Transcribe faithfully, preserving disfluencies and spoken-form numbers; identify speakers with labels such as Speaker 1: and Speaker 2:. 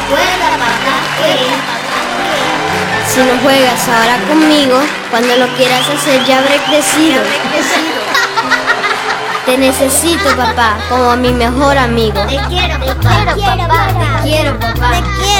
Speaker 1: Recuerda, papá, que
Speaker 2: si no juegas ahora conmigo, cuando lo quieras hacer ya habré crecido. Te necesito, papá, como a mi mejor amigo.
Speaker 1: te quiero, papá.
Speaker 2: Te quiero, papá. Te quiero, papá.
Speaker 1: Te quiero.